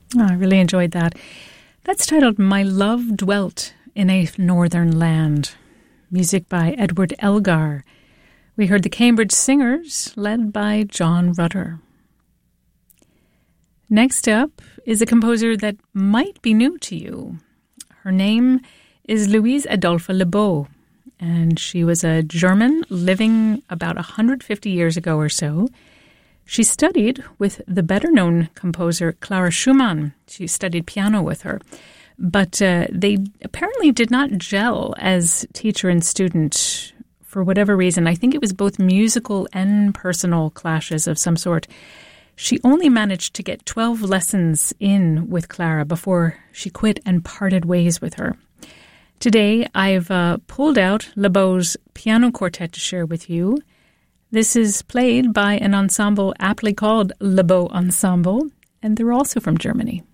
Oh, I really enjoyed that. That's titled My Love Dwelt in a Northern Land. Music by Edward Elgar. We heard the Cambridge Singers, led by John Rutter. Next up is a composer that might be new to you. Her name is Louise Adolphe Lebow, and she was a German living about 150 years ago or so. She studied with the better-known composer Clara Schumann. She studied piano with her. But they apparently did not gel as teacher and student for whatever reason. I think it was both musical and personal clashes of some sort. She only managed to get 12 lessons in with Clara before she quit and parted ways with her. Today, I've pulled out Lebow's piano quartet to share with you. This is played by an ensemble aptly called Lebow Ensemble, and they're also from Germany.